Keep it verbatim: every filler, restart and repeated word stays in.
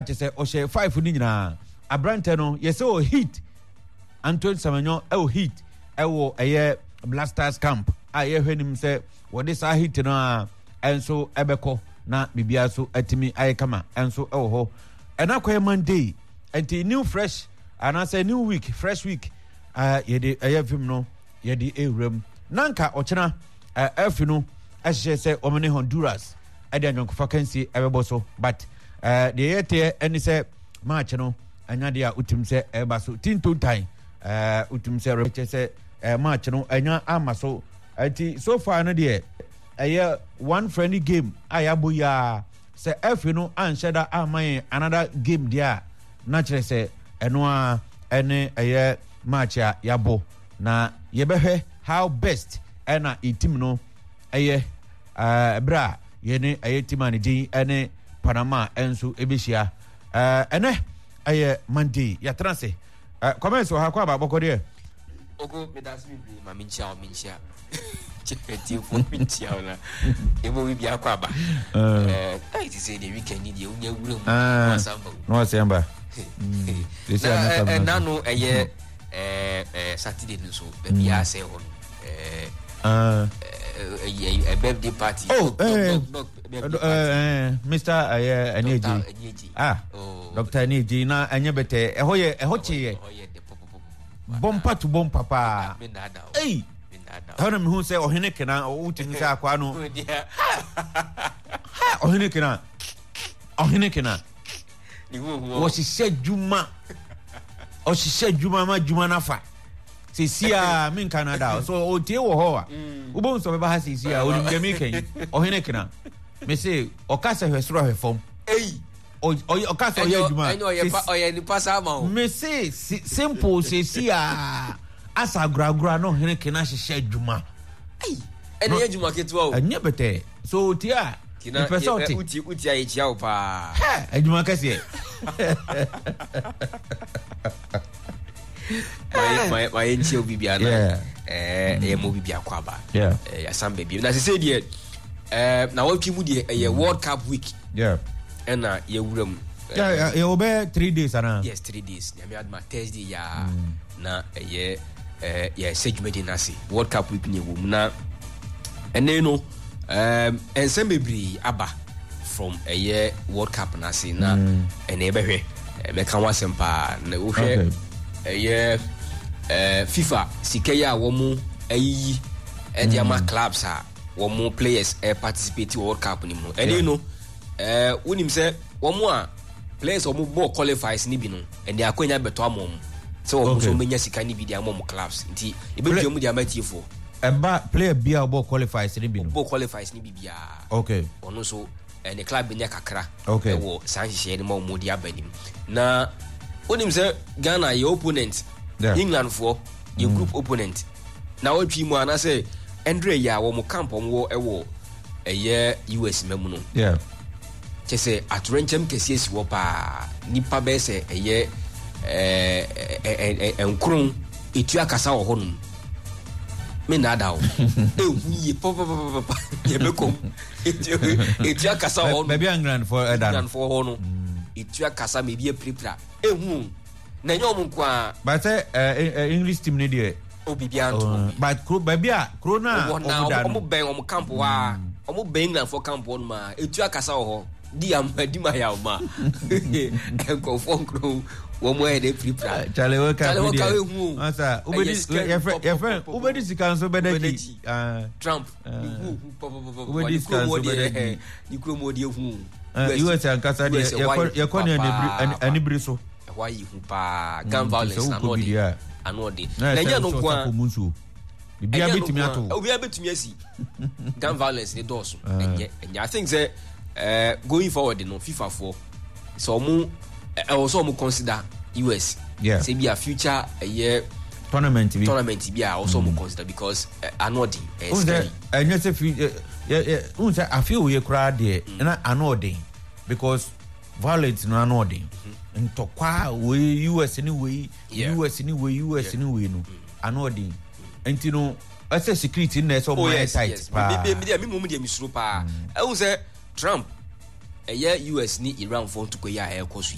che say o share five ni nyina abrante no yese o hit Antoine Samanyo e o hit e wo eye Blasters camp a ye hwenim say wo de sa hit no a enso ebeko na bibia so atimi aye kama enso e wo ho ena koye Monday enti new fresh and I say new week fresh week uh ye de eye film no ye de ewrem nanka ochena uh efi no ehye say omene Honduras e de ankonfa kansi ebebo so but uh the yete any say match no anya de a utim say eba so tinto time uh utim say reche say uh, match no anya ama so enti so far no de eye one friendly game ayaboya say efi no ansheda amai another game there na chere say eno a ene eye match a yabo na yebehwe how best ena itim no eye uh bra yene eye timani din ene Panama enso ebehia eh ene eye Monday ya transe eh comments ha kwa baboko de ogo me das mi bi ma mincha o mincha chefeti fo mincha na ebo bi bia kwa ba eh ai ti say the weekend ni de unya wura mu wasamba no wasamba na na no eye eh eh Saturday no so be bia say ho eh ah a birthday party. Oh, eh, uh, Mister Uh, Anieji. Ah, oh, Doctor Anieji. Na anyabete. Eh, hoye, eh, hoche. Bompa to bompa pa. Hey. How do you say ohene kena o uti nsa akwa no? Ha, ohene kena. Ohene kena. O si se juma. O si se juma ma juma nafa. Sisia min Canada so o tie wo ho a wo so be ba ha sisia o nim de mi kan o hene kena me say o ka se hwesoro hwefom ei o o ka se o ye adwuma o ye o ye ni pasa ma o me say simple sisia asa gragura no hene kena hye adwuma ei ene ye adwuma ketwa o anya bete so tie a kina uti uti uti aye chia o pa ha adwuma kase my my my enchio bibiana eh eh mo bibia kwaba yeah eh asambe bi na se say die eh na watwi mu die eh World Cup week yeah and na ye wuram yeah you be three days ana yes three days na me adma Thursday ya na eh eh yeah segment na se World Cup week ni wo na ene no um ensembebri aba from eh World Cup na se na ene be hwe me kan wasempa na wo hwe eh eh FIFA sikaya wo mu ayi e dia ma clubs a wo mu players eh participate World Cup ni mu ene no eh wonim se wo mu a players wo mu ball qualifiers ni bi no ene akonya beto amom se wo mu so menya sika ni bi dia amom clubs nti e be mu dia matiefo eba player bia ball qualifiers ni bi no ball qualifiers ni bi bia okay ono so ene club bi nya kakra okay wo sanhihye ni ma mo dia banim na onim say Ghana your opponent yeah. England for your mm. group opponent na watwi mu ana say Andre ya wo mo camp wo ewo eye U S memu no yeah che say atrenchem kesi esi wo pa nipa be say eye eh eh enkron etua kasa wo honum me na da o ehu ye pop pop pop ye be kom etua kasa wo honum maybe England for England for honum etua kasa me bi prepra ehu na nyom kwa but say uh, English team ni dey obibia nto but kro babia kro na omo ben omo camp wa omo ben England for camp on ma etu akasa ho di am di ma ya ma enko fon kro wo mo e dey prepare chale wo ka bi asa ubedi ye friend ubedi sikanso bedaki Trump ubedi sikanso bedaki ni kro mo di hu U S ankasa de ye ko ni anibri so why you pa gun violence na no dey ano dey na nya no kwa bibia betumi ato obia betumi asi gun violence dey doors enye enye I think say uh, going forward no FIFA for so mu also mu consider U S yeah say be a future a year tournament bi tournament bi also mu consider because ano dey scary enye say yeah un say I feel we kra dey na ano dey because violence no ano dey ntokwa we U S ni we U S ni we U S ni we no ano dey enti no ase security na so my tight pa me me me me me suro pa e un say Trump eye U S ni Iran for to ko ya e ko so